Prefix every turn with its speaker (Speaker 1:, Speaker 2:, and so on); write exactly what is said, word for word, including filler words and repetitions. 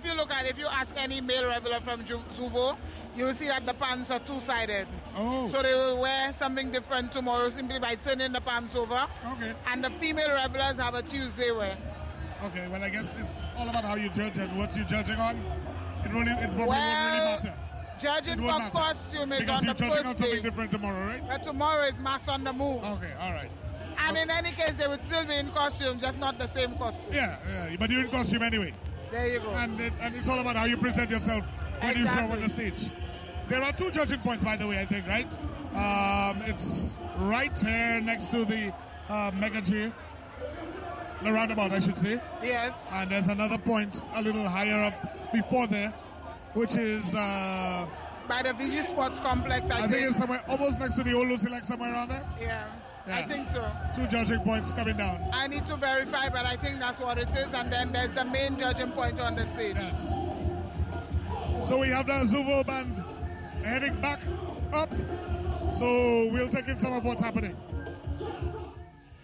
Speaker 1: if you look at, if you ask any male reveler from Ju- Zubo, you will see that the pants are two-sided.
Speaker 2: Oh.
Speaker 1: So they will wear something different tomorrow simply by turning the pants over.
Speaker 2: Okay.
Speaker 1: And the female revelers have a Tuesday wear.
Speaker 2: Okay, well, I guess it's all about how you judge and what you're judging on. It really, it probably
Speaker 1: Well,
Speaker 2: won't really matter.
Speaker 1: Judging
Speaker 2: It
Speaker 1: for
Speaker 2: won't matter.
Speaker 1: costume is
Speaker 2: Because
Speaker 1: on
Speaker 2: you're
Speaker 1: the
Speaker 2: judging on
Speaker 1: first
Speaker 2: something
Speaker 1: day.
Speaker 2: different tomorrow, right?
Speaker 1: But tomorrow is mass on the move.
Speaker 2: Okay, all right.
Speaker 1: And in any case, they would still be in costume, just not the same costume.
Speaker 2: Yeah, yeah, but you're in costume anyway.
Speaker 1: There you go.
Speaker 2: And, it, and it's all about how you present yourself when you show up on the stage. There are two judging points, by the way, I think, right? Um, it's right here next to the uh, Mega J. The roundabout, I should say.
Speaker 1: Yes.
Speaker 2: And there's another point a little higher up before there, which is... Uh,
Speaker 1: By the Vigi Sports Complex, I,
Speaker 2: I think it's somewhere almost next to the old Lucy, like somewhere around there.
Speaker 1: Yeah,
Speaker 2: Yeah.
Speaker 1: I think so.
Speaker 2: Two judging points coming down.
Speaker 1: I need to verify, but I think that's what it is. And then there's the main judging point on the stage.
Speaker 2: Yes. So we have the Zuvo band heading back up. So we'll take in some of what's happening.